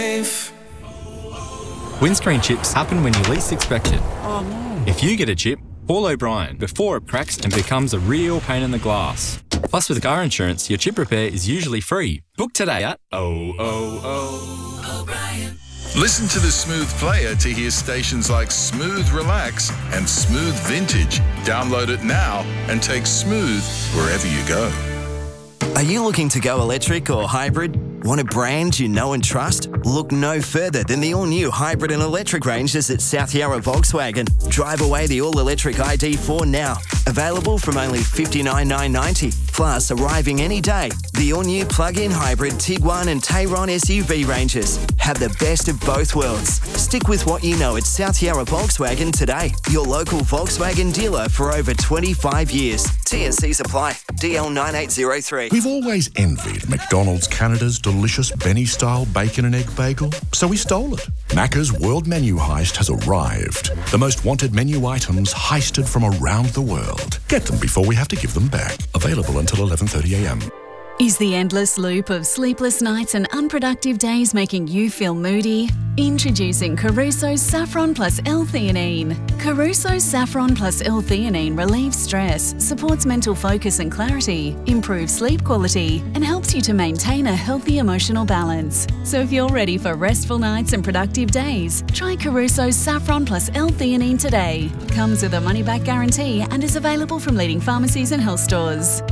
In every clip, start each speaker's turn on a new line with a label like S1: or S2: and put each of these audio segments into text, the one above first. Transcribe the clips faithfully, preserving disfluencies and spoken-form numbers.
S1: Windscreen chips happen when you least expect it.
S2: Oh no.
S1: If you get a chip, call O'Brien before it cracks and becomes a real pain in the glass. Plus, with car insurance, your chip repair is usually free. Book today at oh oh oh O'Brien.
S3: Listen to the Smooth Player to hear stations like Smooth Relax and Smooth Vintage. Download it now and take Smooth wherever you go.
S4: Are you looking to go electric or hybrid? Want a brand you know and trust? Look no further than the all-new hybrid and electric ranges at South Yarra Volkswagen. Drive away the all-electric I D four now. Available from only fifty-nine thousand nine hundred ninety dollars. Plus, arriving any day, the all-new plug-in hybrid Tiguan and Tayron S U V ranges. Have the best of both worlds. Stick with what you know at South Yarra Volkswagen today. Your local Volkswagen dealer for over twenty-five years. T and Cs apply. D L nine eight zero three.
S5: We've always envied McDonald's Canada's delicious Benny-style bacon and egg bagel, so we stole it. Macca's World Menu Heist has arrived. The most wanted menu items heisted from around the world. Get them before we have to give them back. Available until eleven thirty a m.
S6: Is the endless loop of sleepless nights and unproductive days making you feel moody? Introducing Caruso's Saffron plus L-theanine. Caruso's Saffron plus L-theanine relieves stress, supports mental focus and clarity, improves sleep quality, and helps you to maintain a healthy emotional balance. So if you're ready for restful nights and productive days, try Caruso's Saffron plus L-theanine today. Comes with a money-back guarantee and is available from leading pharmacies and health stores.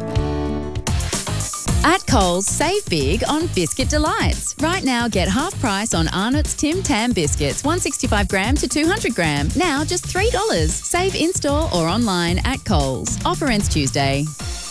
S7: At Coles, save big on Biscuit Delights. Right now, get half price on Arnott's Tim Tam biscuits, one hundred sixty-five gram to two hundred gram. Now just three dollars. Save in-store or online at Coles. Offer ends Tuesday.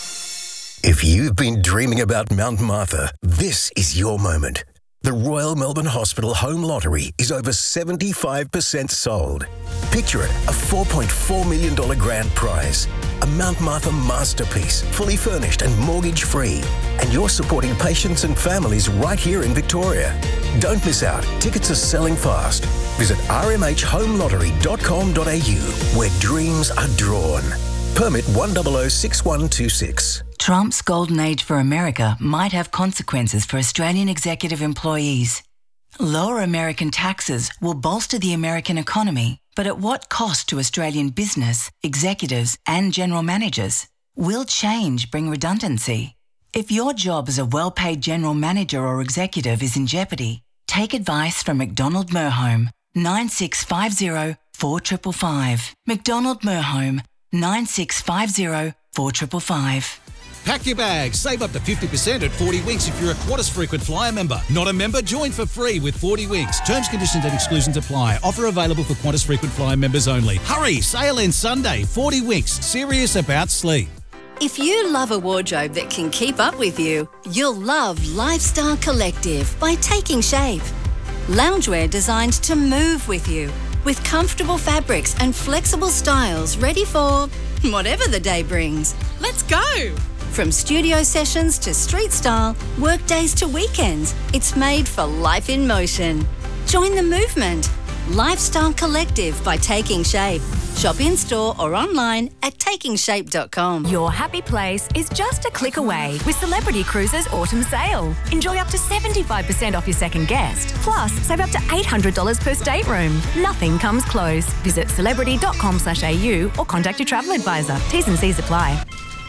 S8: If you've been dreaming about Mount Martha, this is your moment. The Royal Melbourne Hospital Home Lottery is over seventy-five percent sold. Picture it, a four point four million dollars grand prize. A Mount Martha masterpiece, fully furnished and mortgage-free. And you're supporting patients and families right here in Victoria. Don't miss out. Tickets are selling fast. Visit r m h home lottery dot com dot a u, where dreams are drawn. Permit one zero zero six one two six.
S9: Trump's golden age for America might have consequences for Australian executive employees. Lower American taxes will bolster the American economy, but at what cost to Australian business, executives, and general managers? Will change bring redundancy? If your job as a well-paid general manager or executive is in jeopardy, take advice from McDonald Merhome, nine six five zero four five five five. McDonald Merhome, nine six five zero four five five five.
S10: Pack your bags. Save up to fifty percent at forty Winks if you're a Qantas Frequent Flyer member. Not a member? Join for free with forty Winks. Terms, conditions and exclusions apply. Offer available for Qantas Frequent Flyer members only. Hurry! Sale ends Sunday. forty Winks. Serious about sleep.
S11: If you love a wardrobe that can keep up with you, you'll love Lifestyle Collective by Taking Shape. Loungewear designed to move with you, with comfortable fabrics and flexible styles ready for whatever the day brings. Let's go! From studio sessions to street style, work days to weekends, it's made for life in motion. Join the movement. Lifestyle Collective by Taking Shape. Shop in-store or online at taking shape dot com.
S12: Your happy place is just a click away with Celebrity Cruises Autumn Sale. Enjoy up to seventy-five percent off your second guest. Plus, save up to eight hundred dollars per stateroom. Nothing comes close. Visit celebrity dot com slash a u or contact your travel advisor. T's and C's apply.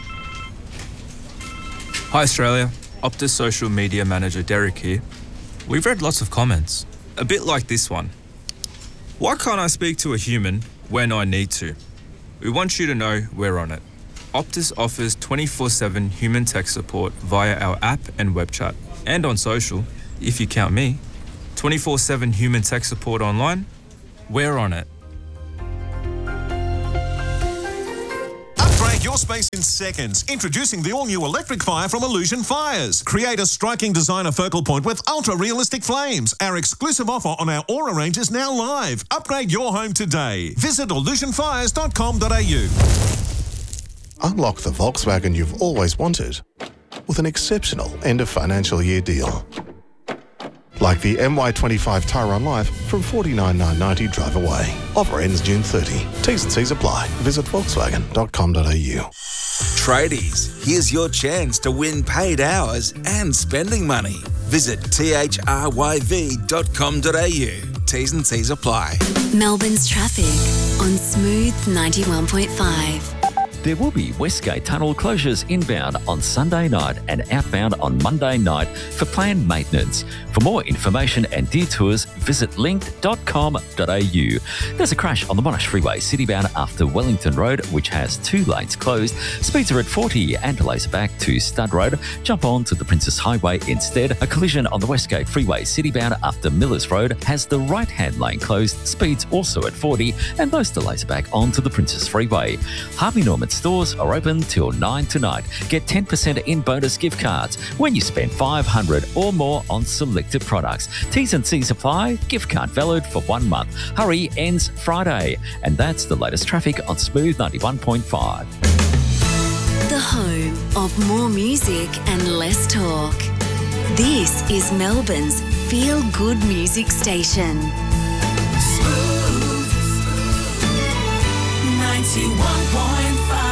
S13: Hi Australia, Optus Social Media Manager Derek here. We've read lots of comments, a bit like this one. Why can't I speak to a human when I need to? We want you to know we're on it. Optus offers twenty-four seven human tech support via our app and web chat, and on social, if you count me. twenty-four seven human tech support online, we're on it.
S14: Your space in seconds. Introducing the all-new electric fire from Illusion Fires. Create a striking designer focal point with ultra-realistic flames. Our exclusive offer on our Aura range is now live. Upgrade your home today. Visit illusion fires dot com dot a u.
S15: Unlock the Volkswagen you've always wanted with an exceptional end of financial year deal. Like the M Y twenty-five Tayron Life from forty-nine thousand nine hundred ninety drive away. Offer ends June thirtieth. T's and C's apply. Visit volkswagen dot com dot a u.
S16: Tradies, here's your chance to win paid hours and spending money.
S2: Visit t h r y v dot com dot a u. T's and C's apply.
S11: Melbourne's traffic on Smooth ninety-one point five.
S16: There will be Westgate Tunnel closures inbound on Sunday night and outbound on Monday night for planned maintenance. For more information and detours, visit linked dot com dot a u. There's a crash on the Monash Freeway citybound after Wellington Road, which has two lanes closed. Speeds are at forty and delays are back to Stud Road. Jump on to the Princess Highway instead. A collision on the Westgate Freeway citybound after Millers Road has the right-hand lane closed. Speeds also at forty and those delays are back onto the Princess Freeway. Harvey Norman stores are open till nine tonight. Get ten percent in bonus gift cards when you spend five hundred dollars or more on selected products. T's and C's apply. Gift card valid for one month. Hurry ends Friday. And that's the latest traffic on Smooth ninety-one point five.
S11: The home of more music and less talk. This is Melbourne's feel-good music station.
S17: Smooth ninety-one point five.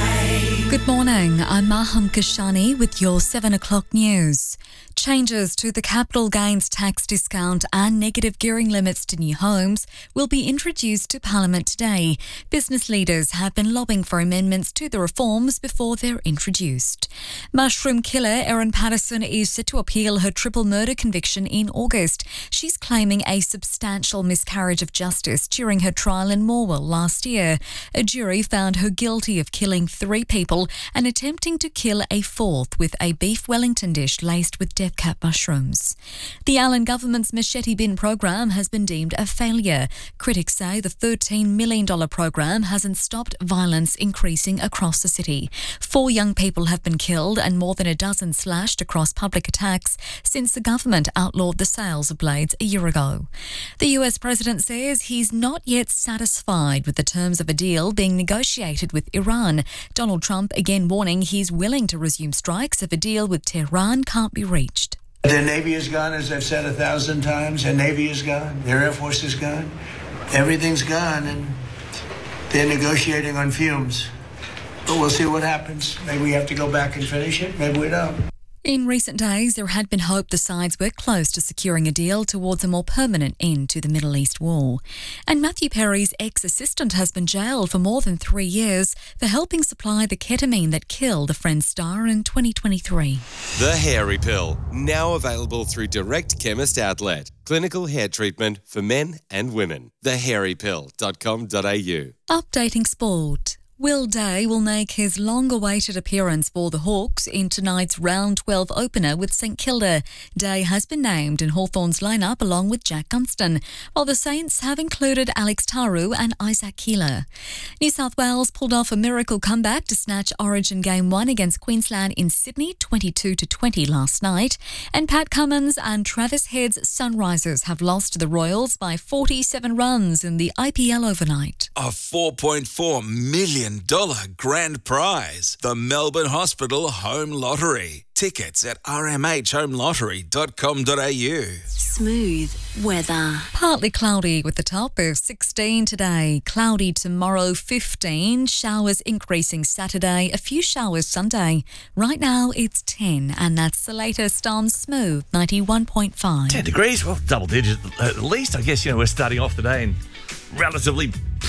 S18: Good morning, I'm Maham Kashani with your seven o'clock news. Changes to the capital gains tax discount and negative gearing limits to new homes will be introduced to Parliament today. Business leaders have been lobbying for amendments to the reforms before they're introduced. Mushroom killer Erin Patterson is set to appeal her triple murder conviction in August. She's claiming a substantial miscarriage of justice during her trial in Morwell last year. A jury found her guilty of killing three people and attempting to kill a fourth with a beef Wellington dish laced with death cap mushrooms. The Allen government's machete bin program has been deemed a failure. Critics say the thirteen million dollars program hasn't stopped violence increasing across the city. Four young people have been killed and more than a dozen slashed across public attacks since the government outlawed the sales of blades a year ago. The U S president says he's not yet satisfied with the terms of a deal being negotiated with Iran. Donald Trump again warning he's willing to resume strikes if a deal with Tehran can't be reached.
S19: Their Navy is gone, as I've said a thousand times. Their Navy is gone. Their Air Force is gone. Everything's gone, and they're negotiating on fumes. But we'll see what happens. Maybe we have to go back and finish it. Maybe we don't.
S18: In recent days, there had been hope the sides were close to securing a deal towards a more permanent end to the Middle East war. And Matthew Perry's ex-assistant has been jailed for more than three years for helping supply the ketamine that killed the Friends star in twenty twenty-three.
S20: The Hairy Pill, now available through Direct Chemist Outlet. Clinical hair treatment for men and women. the hairy pill dot com dot a u.
S18: Updating sport. Will Day will make his long-awaited appearance for the Hawks in tonight's round twelve opener with St Kilda. Day has been named in Hawthorn's lineup along with Jack Gunston, while the Saints have included Alex Taru and Isaac Keeler. New South Wales pulled off a miracle comeback to snatch Origin Game one against Queensland in Sydney, twenty-two to twenty last night. And Pat Cummins and Travis Head's Sunrisers have lost to the Royals by forty-seven runs in the I P L overnight.
S2: A four point four million dollars grand prize. The Melbourne Hospital Home Lottery. Tickets at r m h home lottery dot com dot a u.
S11: Smooth weather.
S18: Partly cloudy with the top of sixteen today. Cloudy tomorrow, fifteen. Showers increasing Saturday. A few showers Sunday. Right now it's ten, and that's the latest on Smooth ninety-one point five.
S21: ten degrees, well, double digits at least. I guess, you know, we're starting off today in relatively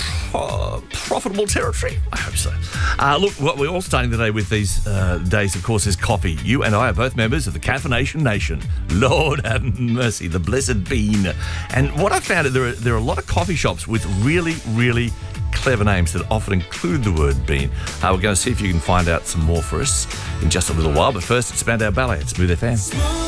S21: pro- profitable territory. I hope so. Uh, look, what we're all starting today with these uh, days, of course, is coffee. You and I are both members of the Caffeination Nation. Lord have mercy, the blessed bean. And what I found, there are, there are a lot of coffee shops with really, really clever names that often include the word bean. Uh, we're going to see if you can find out some more for us in just a little while. But first, it's Spandau Ballet at Smooth F M.